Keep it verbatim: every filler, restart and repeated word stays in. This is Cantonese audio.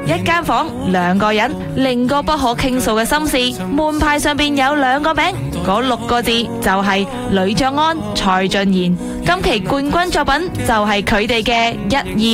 一間房兩個人，零個不可傾訴嘅心事。門牌上邊有兩個名，嗰六個字就係呂爵安、蔡俊彥。今期冠軍作品就係佢哋嘅一二